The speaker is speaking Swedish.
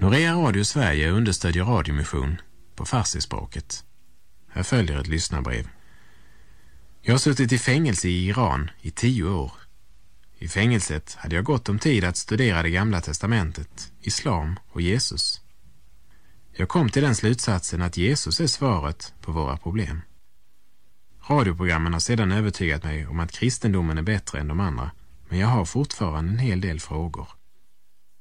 Norea Radio Sverige understödjer radiomission på farsispråket. Här följer ett lyssnarbrev. Jag har suttit i fängelse i Iran i 10 år. I fängelset hade jag gott om tid att studera det gamla testamentet, islam och Jesus. Jag kom till den slutsatsen att Jesus är svaret på våra problem. Radioprogrammen har sedan övertygat mig om att kristendomen är bättre än de andra, men jag har fortfarande en hel del frågor.